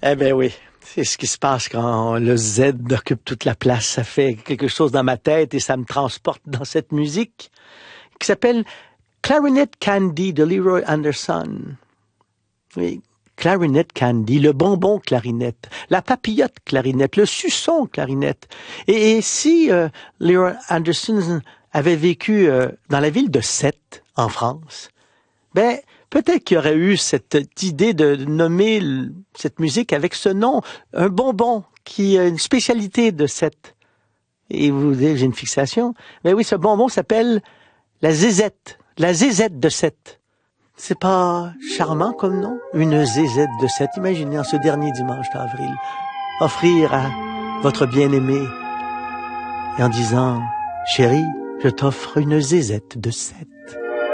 Eh ben oui, c'est ce qui se passe quand le Z occupe toute la place. Ça fait quelque chose dans ma tête et ça me transporte dans cette musique qui s'appelle Clarinet Candy de Leroy Anderson. Oui, Clarinet Candy, le bonbon clarinette, la papillote clarinette, le suçon clarinette. Et si Leroy Anderson avait vécu dans la ville de Sète, en France, ben peut-être qu'il y aurait eu cette idée de nommer cette musique avec ce nom, un bonbon qui a une spécialité de Sète. Et vous dites, j'ai une fixation. Ben oui, ce bonbon s'appelle la zézette de Sète. C'est pas charmant comme nom? Une zézette de Sète. Imaginez en ce dernier dimanche d'avril, offrir à votre bien-aimé et en disant, chérie, je t'offre une zézette de Sète.